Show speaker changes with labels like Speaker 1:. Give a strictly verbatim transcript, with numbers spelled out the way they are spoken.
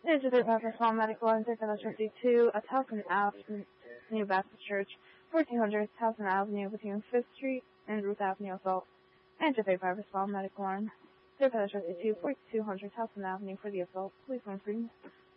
Speaker 1: Digital Purpose Small Medical Line, fifty-two, a Towson Avenue, New Baptist Church, fourteen hundred Towson Avenue between fifth Street and Ruth Avenue, Assault. And J P Private Small Medical Line, fifty-two, forty-two hundred Towson Avenue for the assault. Please don't free me.